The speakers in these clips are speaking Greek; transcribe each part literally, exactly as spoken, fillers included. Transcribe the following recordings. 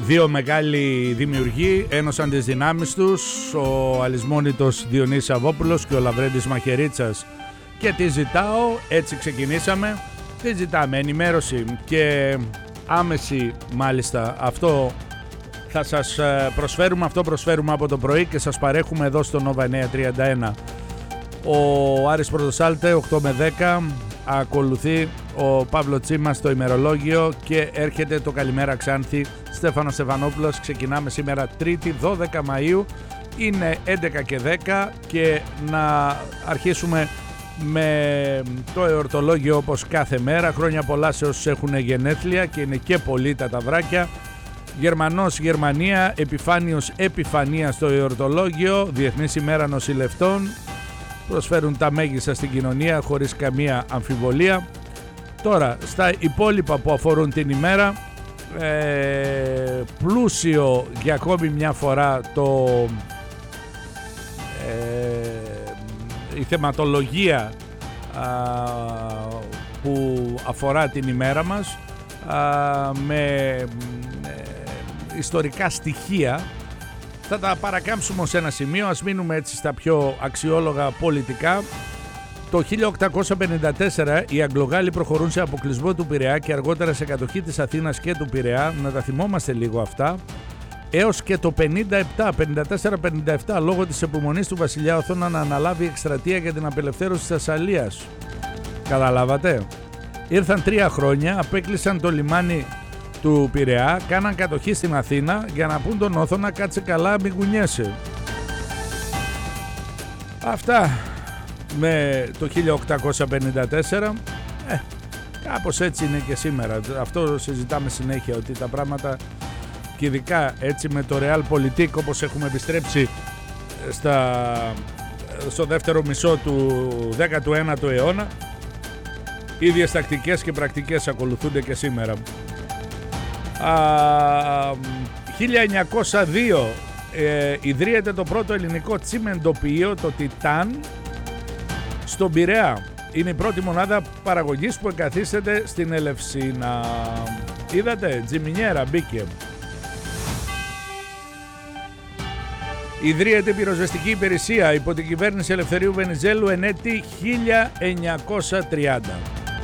Δύο μεγάλοι δημιουργοί ένωσαν τις δυνάμεις τους, ο αλυσμόνητος Διονύσης Σαββόπουλος και ο Λαβρέντης Μαχαιρίτσας, και τι ζητάω, έτσι ξεκινήσαμε. Τι ζητάμε? Ενημέρωση και άμεση, μάλιστα. Αυτό θα σας προσφέρουμε, αυτό προσφέρουμε από το πρωί και σας παρέχουμε εδώ στο Nova εννιακόσια τριάντα ένα. Ο Άρης Πρωτοσάλτε οκτώ με δέκα, ακολουθεί ο Παύλο Τσίμας στο ημερολόγιο και έρχεται το Καλημέρα Ξάνθη. Στέφανος Στεφανόπουλος. Ξεκινάμε σήμερα Τρίτη δώδεκα Μαΐου, είναι έντεκα και δέκα και να αρχίσουμε με το εορτολόγιο όπως κάθε μέρα. Χρόνια πολλά σε όσους έχουν γενέθλια και είναι και πολλοί τα ταυράκια. Γερμανός Γερμανία, Επιφάνιος Επιφανία στο εορτολόγιο, Διεθνής ημέρα νοσηλευτών. Προσφέρουν τα μέγιστα στην κοινωνία χωρίς καμία αμφιβολία. Τώρα στα υπόλοιπα που αφορούν την ημέρα, ε, πλούσιο για ακόμη μια φορά το, ε, η θεματολογία α, που αφορά την ημέρα μας, α, με ε, ιστορικά στοιχεία. Θα τα παρακάμψουμε σε ένα σημείο, ας μείνουμε έτσι στα πιο αξιόλογα πολιτικά. Το χίλια οκτακόσια πενήντα τέσσερα οι Αγγλογάλοι προχωρούν σε αποκλεισμό του Πειραιά και αργότερα σε κατοχή της Αθήνας και του Πειραιά, να τα θυμόμαστε λίγο αυτά. Έως και το πενήντα επτά, πενήντα τέσσερα πενήντα επτά, λόγω της επιμονής του βασιλιά Οθώνα να αναλάβει εκστρατεία για την απελευθέρωση της Θεσσαλίας. Καταλάβατε? Ήρθαν τρία χρόνια, απέκλεισαν το λιμάνι του Πειραιά, κάναν κατοχή στην Αθήνα για να πούν τον Όθωνα κάτσε καλά, μην κουνιέσαι. Αυτά με το χίλια οκτακόσια πενήντα τέσσερα. ε, Κάπως έτσι είναι και σήμερα. Αυτό συζητάμε συνέχεια, ότι τα πράγματα, και ειδικά έτσι με το Realpolitik, όπως έχουμε επιστρέψει στα, στο δεύτερο μισό του δέκατου ένατου αιώνα, ίδιες τακτικές και πρακτικές ακολουθούνται και σήμερα. Α, χίλια εννιακόσια δύο ε, ιδρύεται το πρώτο ελληνικό τσιμεντοποιείο, το Τιτάν, στον Πειραιά. Είναι η πρώτη μονάδα παραγωγής που εγκαθίσταται στην Ελευσίνα. Είδατε, τζιμινιέρα μπήκε. Ιδρύεται η πυροσβεστική υπηρεσία υπό την κυβέρνηση Ελευθερίου Βενιζέλου εν έτη χίλια εννιακόσια τριάντα.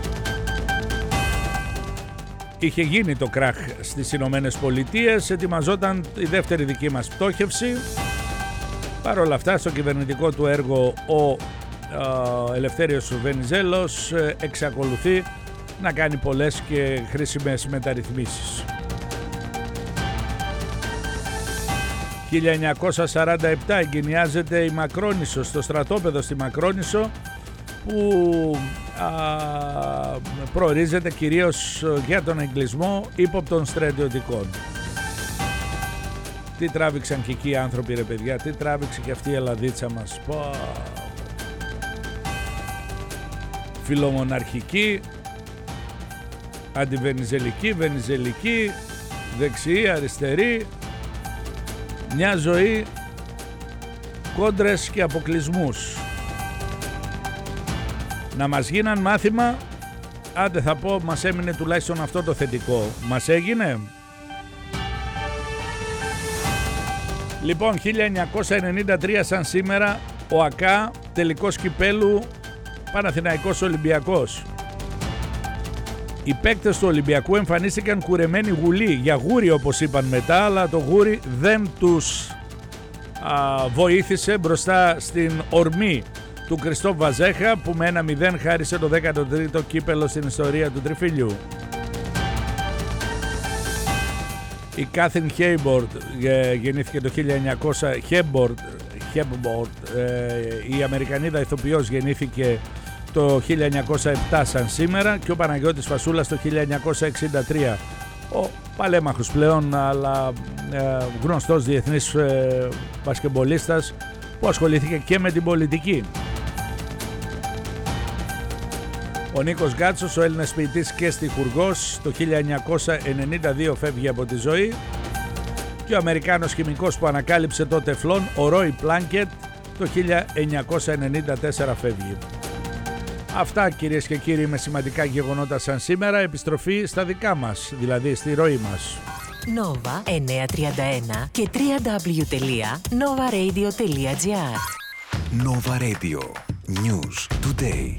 Είχε γίνει το κράχ στις Ηνωμένες Πολιτείες, ετοιμαζόταν η δεύτερη δική μας πτώχευση. Παρ' όλα αυτά, στο κυβερνητικό του έργο ο ε, Ελευθέριος Βενιζέλος ε, εξακολουθεί να κάνει πολλές και χρήσιμες μεταρρυθμίσεις. χίλια εννιακόσια σαράντα επτά εγκαινιάζεται η Μακρόνισσο στο στρατόπεδο στη Μακρόνισσο, που α, προορίζεται κυρίως για τον εγκλισμό ύποπτων στρατιωτικών. Τι τράβηξαν και εκεί οι άνθρωποι, ρε παιδιά, τι τράβηξε και αυτή η Ελλαδίτσα μας. Πω. Φιλομοναρχική, αντιβενιζελική, βενιζελική, δεξιή, αριστερή, μια ζωή κόντρες και αποκλεισμούς. Να μας γίναν μάθημα, άντε θα πω, μας έμεινε τουλάχιστον αυτό το θετικό. Μας έγινε. Λοιπόν, χίλια εννιακόσια ενενήντα τρία σαν σήμερα, ο ΑΚΑ, τελικός κυπέλου, Παναθηναϊκός Ολυμπιακός. Οι παίκτες του Ολυμπιακού εμφανίστηκαν κουρεμένοι γουλοί, για γούρι όπως είπαν μετά, αλλά το γούρι δεν τους α, βοήθησε μπροστά στην ορμή του Κριστόφ Βαζέχα, που με ένα μηδέν χάρισε το δέκατο τρίτο κύπελο στην ιστορία του τριφύλιου. Η Κάθριν Χέιμπορντ γεννήθηκε το χίλια εννιακόσια. Χέμπορντ, Χέμπορντ, η Αμερικανίδα ηθοποιός, γεννήθηκε το χίλια εννιακόσια επτά σαν σήμερα, και ο Παναγιώτης Φασούλας το χίλια εννιακόσια εξήντα τρία. Ο παλέμαχος πλέον, αλλά ε, γνωστός διεθνής ε, μπασκεμπολίστας, που ασχολήθηκε και με την πολιτική. Ο Νίκος Γκάτσος, ο Έλληνας ποιητής και στιχουργός, το χίλια εννιακόσια ενενήντα δύο φεύγει από τη ζωή, και ο Αμερικάνος χημικός που ανακάλυψε το τεφλόν, ο Ρόι Πλάνκετ, το χίλια εννιακόσια ενενήντα τέσσερα φεύγει. Αυτά, κυρίες και κύριοι, με σημαντικά γεγονότα σαν σήμερα. Επιστροφή στα δικά μας, δηλαδή στη ροή μας. Nova εννιακόσια τριάντα ένα και double-u double-u double-u τελεία nova radio τελεία gr. Nova Radio. News Today.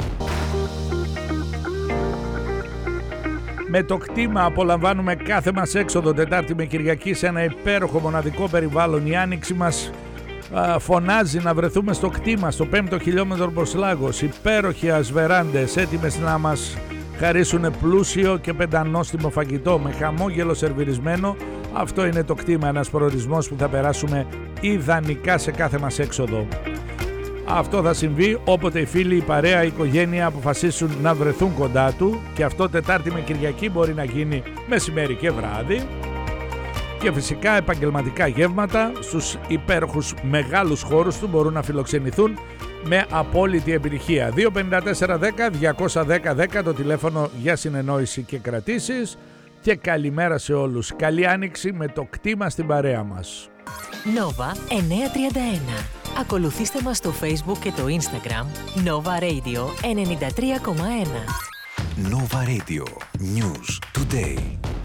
Με το κτήμα απολαμβάνουμε κάθε μας έξοδο Τετάρτη με Κυριακή σε ένα υπέροχο μοναδικό περιβάλλον. Η άνοιξη μας α, φωνάζει να βρεθούμε στο κτήμα, στο πέμπτο χιλιόμετρο προς Λάγος. Υπέροχοι βεράντες έτοιμες να μας χαρίσουν πλούσιο και πεντανόστιμο φαγητό με χαμόγελο σερβιρισμένο. Αυτό είναι το κτήμα, ένας προορισμός που θα περάσουμε ιδανικά σε κάθε μας έξοδο. Αυτό θα συμβεί όποτε οι φίλοι, η παρέα, η οικογένεια αποφασίσουν να βρεθούν κοντά του, και αυτό Τετάρτη με Κυριακή μπορεί να γίνει μεσημέρι και βράδυ. Και φυσικά επαγγελματικά γεύματα στους υπέροχους μεγάλους χώρους του μπορούν να φιλοξενηθούν με απόλυτη επιτυχία. δύο πέντε τέσσερα δέκα διακόσια δέκα δέκα το τηλέφωνο για συνεννόηση και κρατήσεις. Και καλημέρα σε όλους. Καλή άνοιξη με το κτήμα στην παρέα μας. Nova εννιακόσια τριάντα ένα. Ακολουθήστε μας στο Facebook και το Instagram Nova Radio ενενήντα τρία κόμμα ένα. Nova Radio. News Today.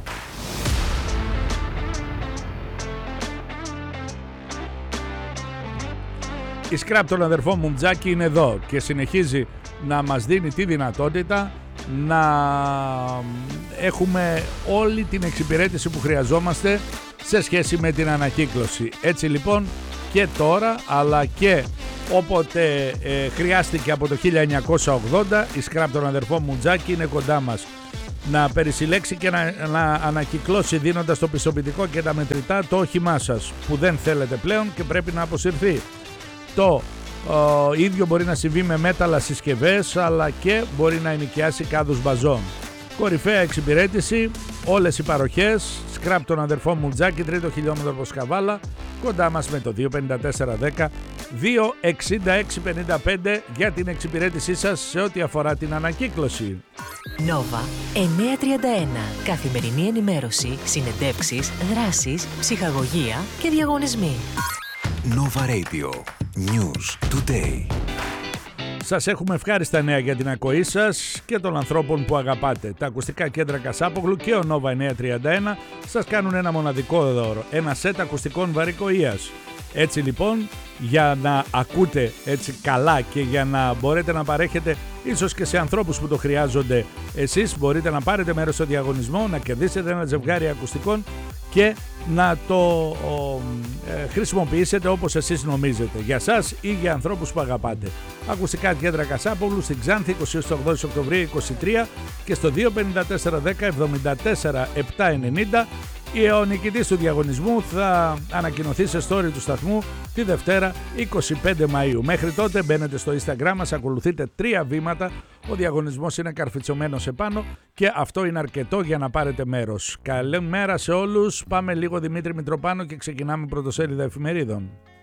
Η Scrap των αδερφών μου Τζάκη είναι εδώ και συνεχίζει να μας δίνει τη δυνατότητα να έχουμε όλη την εξυπηρέτηση που χρειαζόμαστε σε σχέση με την ανακύκλωση. Έτσι λοιπόν και τώρα, αλλά και όποτε ε, χρειάστηκε από το χίλια εννιακόσια ογδόντα, η Scrap των αδερφών μου Τζάκη είναι κοντά μας να περισυλλέξει και να, να ανακυκλώσει, δίνοντας το πιστοποιητικό και τα μετρητά το όχημά σας που δεν θέλετε πλέον και πρέπει να αποσυρθεί. Το ο, ίδιο μπορεί να συμβεί με μέταλλα συσκευές, αλλά και μπορεί να ενοικιάσει κάδους μπαζών. Κορυφαία εξυπηρέτηση, όλες οι παροχές. Scrap των αδερφών μου Τζάκη, τρίτο χιλιόμετρο προς Καβάλα, κοντά μας με το δύο πέντε τέσσερα δέκα δύο εξήντα έξι πενήντα πέντε για την εξυπηρέτησή σας σε ό,τι αφορά την ανακύκλωση. Nova εννιακόσια τριάντα ένα. Καθημερινή ενημέρωση, συνεντεύξεις, δράσεις, ψυχαγωγία και διαγωνισμοί. Nova Radio. News Today. Σας έχουμε ευχάριστα νέα για την ακοή σας και των ανθρώπων που αγαπάτε. Τα ακουστικά κέντρα Κασάπογλου και ο Nova εννιακόσια τριάντα ένα σας κάνουν ένα μοναδικό δώρο, ένα σετ ακουστικών βαρικοΐας. Έτσι λοιπόν, για να ακούτε έτσι καλά και για να μπορείτε να παρέχετε ίσως και σε ανθρώπους που το χρειάζονται εσείς, μπορείτε να πάρετε μέρος στο διαγωνισμό, να κερδίσετε ένα ζευγάρι ακουστικών και να το ο, ε, χρησιμοποιήσετε όπως εσείς νομίζετε, για σας ή για ανθρώπους που αγαπάτε. Ακουστικά κέντρα Κασάπογλου στην Ξάνθη, εικοστή όγδοη Οκτωβρίου είκοσι τρία, και στο δύο πέντε τέσσερα δέκα εβδομήντα τέσσερα επτακόσια ενενήντα. Ο νικητής του διαγωνισμού θα ανακοινωθεί σε story του σταθμού τη Δευτέρα είκοσι πέντε Μαΐου. Μέχρι τότε μπαίνετε στο Instagram μας, ακολουθείτε τρία βήματα. Ο διαγωνισμός είναι καρφιτσωμένος επάνω και αυτό είναι αρκετό για να πάρετε μέρος. Καλή μέρα σε όλους. Πάμε λίγο Δημήτρη Μητροπάνο και ξεκινάμε πρωτοσέλιδα εφημερίδων.